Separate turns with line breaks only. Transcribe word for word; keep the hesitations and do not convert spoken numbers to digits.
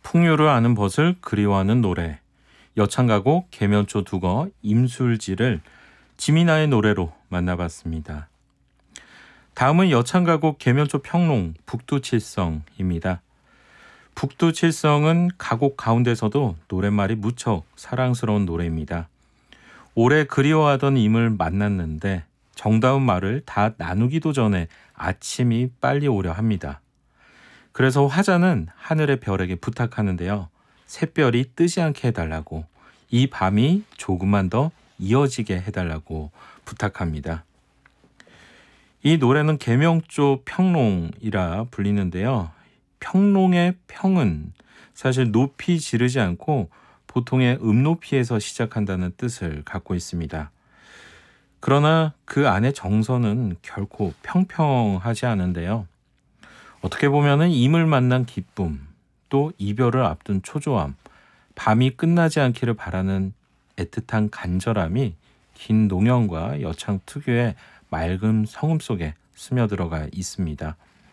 풍류를 아는 벗을 그리워하는 노래, 여창가곡 계면초 두거 임술지를 지미나의 노래로 만나봤습니다. 다음은 여창가곡 계면초 평롱 북두칠성입니다. 북두칠성은 가곡 가운데서도 노랫말이 무척 사랑스러운 노래입니다. 오래 그리워하던 임을 만났는데 정다운 말을 다 나누기도 전에 아침이 빨리 오려 합니다. 그래서 화자는 하늘의 별에게 부탁하는데요. 샛별이 뜨지 않게 해달라고, 이 밤이 조금만 더 이어지게 해달라고 부탁합니다. 이 노래는 계명조 평롱이라 불리는데요. 평롱의 평은 사실 높이 지르지 않고 보통의 음높이에서 시작한다는 뜻을 갖고 있습니다. 그러나 그 안의 정서는 결코 평평하지 않은데요. 어떻게 보면 임을 만난 기쁨, 또 이별을 앞둔 초조함, 밤이 끝나지 않기를 바라는 애틋한 간절함이 긴 농연과 여창 특유의 맑은 성음 속에 스며들어가 있습니다.